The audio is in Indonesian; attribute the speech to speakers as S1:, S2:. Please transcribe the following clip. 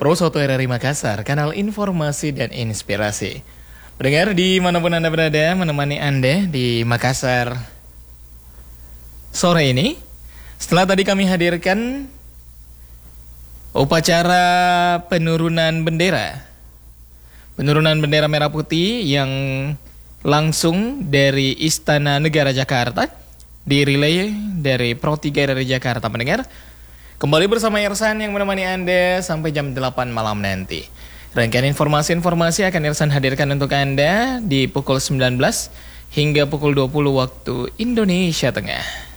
S1: Pro Soto RRI Makassar, kanal informasi dan inspirasi. Pendengar dimanapun Anda berada, menemani Anda di Makassar sore ini. Setelah tadi kami hadirkan upacara penurunan bendera merah putih yang langsung dari Istana Negara Jakarta, direlay dari Pro 3 RRI Jakarta. Pendengar, kembali bersama Irsan yang menemani Anda sampai jam 8 malam nanti. Rangkaian informasi-informasi akan Irsan hadirkan untuk Anda di pukul 19 hingga pukul 20 waktu Indonesia Tengah.